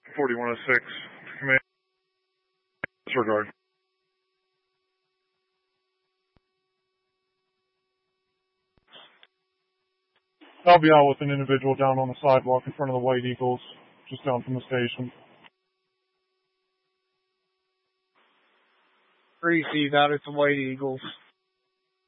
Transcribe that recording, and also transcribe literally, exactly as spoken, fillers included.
forty-one oh six, command, disregard. I'll be out with an individual down on the sidewalk in front of the White Eagles, just down from the station. Receive out at the White Eagles.